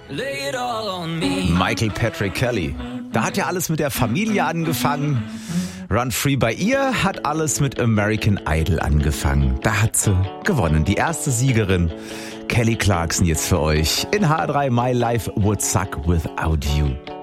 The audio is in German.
Michael Patrick Kelly. Da hat ja alles mit der Familie angefangen. Run Free bei ihr hat alles mit American Idol angefangen. Da hat sie gewonnen. Die erste Siegerin. Kelly Clarkson jetzt für euch in H3 My Life Would Suck Without You.